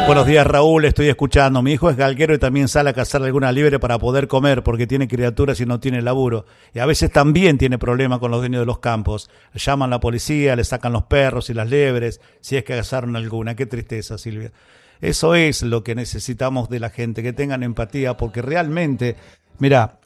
Buenos días, Raúl, estoy escuchando. Mi hijo es galguero y también sale a cazar alguna liebre para poder comer porque tiene criaturas y no tiene laburo. Y a veces también tiene problemas con los dueños de los campos. Llaman a la policía, le sacan los perros y las liebres si es que cazaron alguna. Qué tristeza, Silvia. Eso es lo que necesitamos de la gente, que tengan empatía, porque realmente, mira,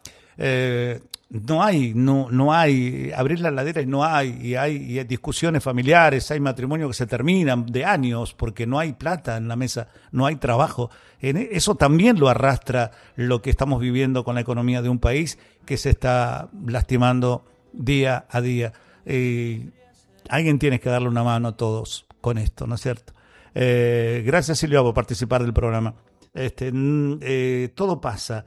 no hay, abrir la heladera y hay discusiones familiares, hay matrimonios que se terminan de años porque no hay plata en la mesa, no hay trabajo. Eso también lo arrastra lo que estamos viviendo con la economía de un país que se está lastimando día a día. Alguien tiene que darle una mano a todos con esto, ¿no es cierto? Gracias, Silvia, por participar del programa. Todo pasa.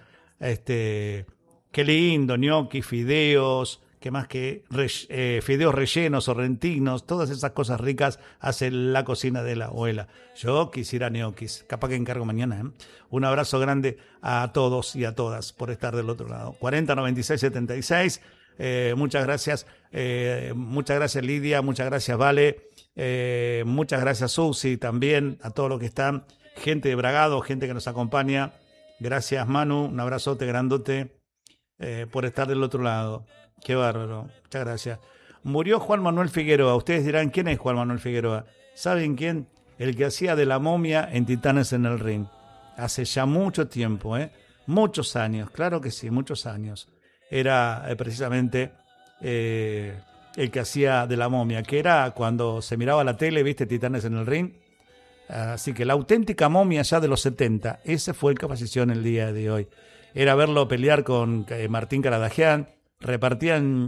Qué lindo, ñoqui, fideos, que más que fideos rellenos, sorrentinos, todas esas cosas ricas hace la cocina de la abuela. Yo quisiera ñoquis, capaz que encargo mañana. Un abrazo grande a todos y a todas por estar del otro lado. 40 96 76. Muchas gracias, Lidia, muchas gracias, Vale, muchas gracias, Susi, también a todos los que están, gente de Bragado, gente que nos acompaña. Gracias, Manu, un abrazote grandote. Por estar del otro lado. Qué bárbaro, muchas gracias. Murió Juan Manuel Figueroa. Ustedes dirán, ¿quién es Juan Manuel Figueroa? ¿Saben quién? El que hacía de la momia en Titanes en el Ring. Hace ya mucho tiempo, muchos años, claro que sí, muchos años. Era precisamente el que hacía de la momia, que era cuando se miraba la tele, ¿viste? Titanes en el Ring. Así que la auténtica momia ya de los 70, ese fue el que falleció en el día de hoy. Era verlo pelear con Martín Caradagian, repartían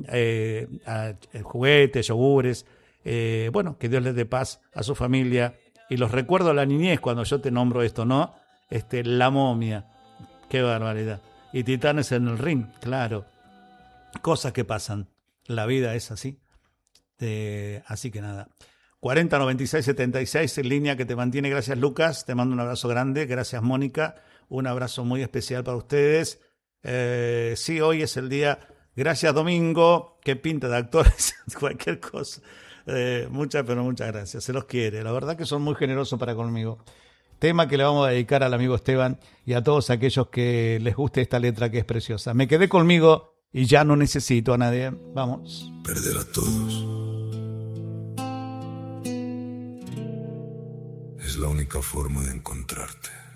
juguetes, yogures, bueno, que Dios les dé paz a su familia, y los recuerdo a la niñez cuando yo te nombro esto, ¿no? La momia, qué barbaridad, y Titanes en el Ring, claro, cosas que pasan, la vida es así, así que nada. 40 96 76 en línea que te mantiene. Gracias, Lucas, te mando un abrazo grande. Gracias, Mónica, un abrazo muy especial para ustedes. Sí, hoy es el día. Gracias, Domingo, qué pinta de actores, cualquier cosa. Muchas gracias, se los quiere, la verdad que son muy generosos para conmigo. Tema que le vamos a dedicar al amigo Esteban y a todos aquellos que les guste esta letra que es preciosa. Me quedé conmigo y ya no necesito a nadie. Vamos. Perder a todos es la única forma de encontrarte.